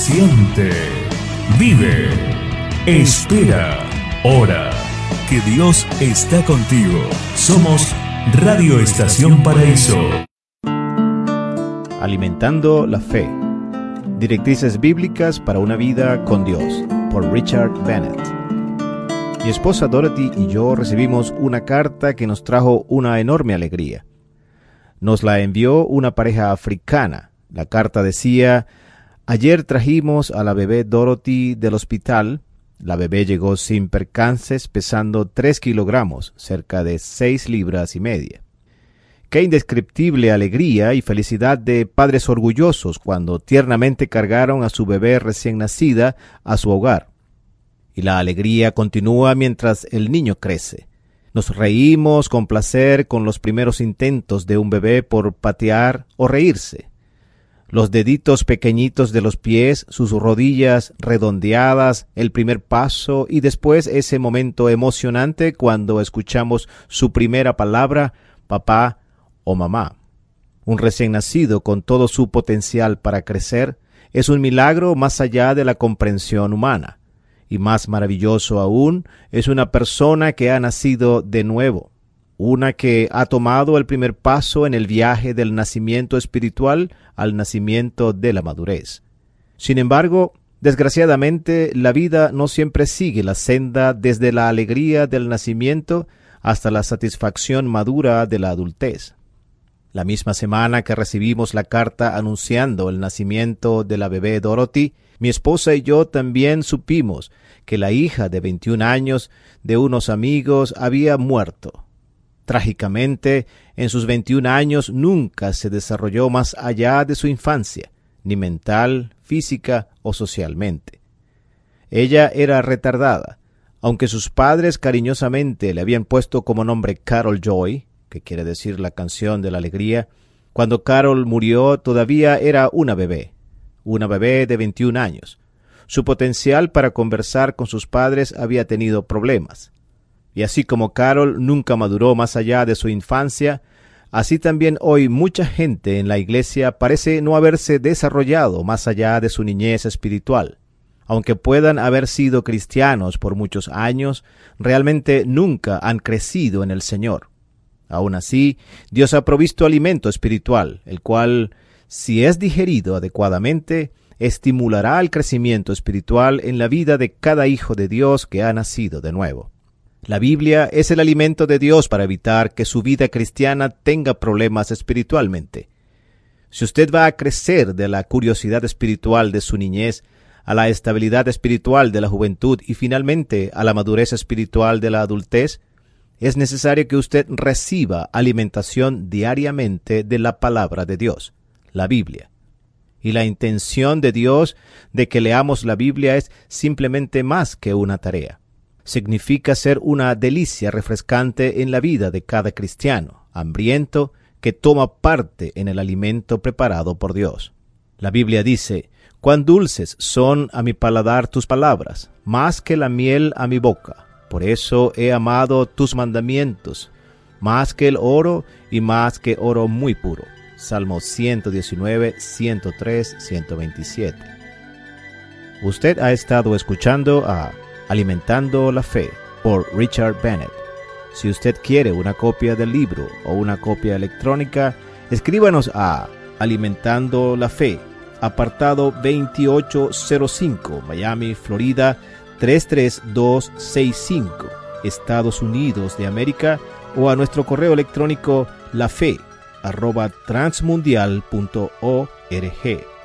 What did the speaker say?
Siente, vive, espera, ora, que Dios está contigo. Somos Radio Estación Paraíso. Alimentando la fe. Directrices bíblicas para una vida con Dios, por Richard Bennett. Mi esposa Dorothy y yo recibimos una carta que nos trajo una enorme alegría. Nos la envió una pareja africana. La carta decía: ayer trajimos a la bebé Dorothy del hospital. La bebé llegó sin percances, pesando 3 kilogramos, cerca de 6 libras y media. Qué indescriptible alegría y felicidad de padres orgullosos cuando tiernamente cargaron a su bebé recién nacida a su hogar. Y la alegría continúa mientras el niño crece. Nos reímos con placer con los primeros intentos de un bebé por patear o reírse. Los deditos pequeñitos de los pies, sus rodillas redondeadas, el primer paso y después ese momento emocionante cuando escuchamos su primera palabra, papá o mamá. Un recién nacido con todo su potencial para crecer es un milagro más allá de la comprensión humana. Y más maravilloso aún es una persona que ha nacido de nuevo, una que ha tomado el primer paso en el viaje del nacimiento espiritual al nacimiento de la madurez. Sin embargo, desgraciadamente, la vida no siempre sigue la senda desde la alegría del nacimiento hasta la satisfacción madura de la adultez. La misma semana que recibimos la carta anunciando el nacimiento de la bebé Dorothy, mi esposa y yo también supimos que la hija de 21 años de unos amigos había muerto. Trágicamente, en sus 21 años nunca se desarrolló más allá de su infancia, ni mental, física o socialmente. Ella era retardada, aunque sus padres cariñosamente le habían puesto como nombre Carol Joy, que quiere decir la canción de la alegría. Cuando Carol murió todavía era una bebé de 21 años. Su potencial para conversar con sus padres había tenido problemas. Y así como Carol nunca maduró más allá de su infancia, así también hoy mucha gente en la iglesia parece no haberse desarrollado más allá de su niñez espiritual. Aunque puedan haber sido cristianos por muchos años, realmente nunca han crecido en el Señor. Aún así, Dios ha provisto alimento espiritual, el cual, si es digerido adecuadamente, estimulará el crecimiento espiritual en la vida de cada hijo de Dios que ha nacido de nuevo. La Biblia es el alimento de Dios para evitar que su vida cristiana tenga problemas espiritualmente. Si usted va a crecer de la curiosidad espiritual de su niñez a la estabilidad espiritual de la juventud y finalmente a la madurez espiritual de la adultez, es necesario que usted reciba alimentación diariamente de la palabra de Dios, la Biblia. Y la intención de Dios de que leamos la Biblia es simplemente más que una tarea. Significa ser una delicia refrescante en la vida de cada cristiano, hambriento, que toma parte en el alimento preparado por Dios. La Biblia dice: «Cuán dulces son a mi paladar tus palabras, más que la miel a mi boca. Por eso he amado tus mandamientos, más que el oro y más que oro muy puro». Salmo 119, 103, 127. Usted ha estado escuchando a Alimentando la Fe por Richard Bennett. Si usted quiere una copia del libro o una copia electrónica, escríbanos a Alimentando la Fe, apartado 2805, Miami, Florida 33265, Estados Unidos de América, o a nuestro correo electrónico lafe@transmundial.org.